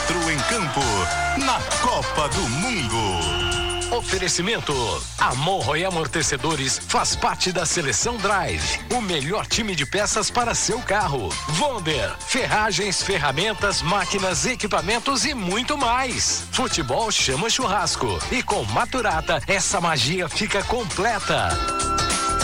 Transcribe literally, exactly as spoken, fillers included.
Entrou em campo na Copa do Mundo. Oferecimento: Amorro e Amortecedores faz parte da Seleção Drive, o melhor time de peças para seu carro. Wonder, ferragens, ferramentas, máquinas, equipamentos e muito mais. Futebol chama churrasco e com Maturata essa magia fica completa.